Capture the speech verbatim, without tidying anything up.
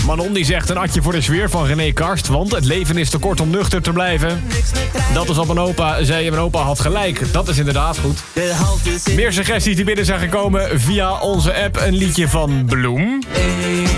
Manon die zegt een atje voor de sfeer van René Karst... want het leven is te kort om nuchter te blijven. Dat is wat mijn opa zei. Mijn opa had gelijk. Dat is inderdaad goed. Meer suggesties die binnen zijn gekomen via onze app. Een liedje van Bloem.